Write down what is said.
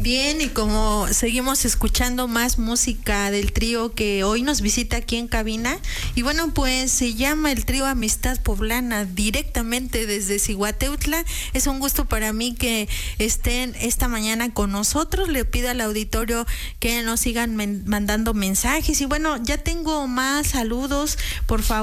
Bien, y como seguimos escuchando más música del trío que hoy nos visita aquí en cabina, y bueno, pues se llama el trío Amistad Poblana, directamente desde Zihuataneutla. Es un gusto para mí que estén esta mañana con nosotros. Le pido al auditorio que nos sigan mandando mensajes, y bueno, ya tengo más saludos, por favor.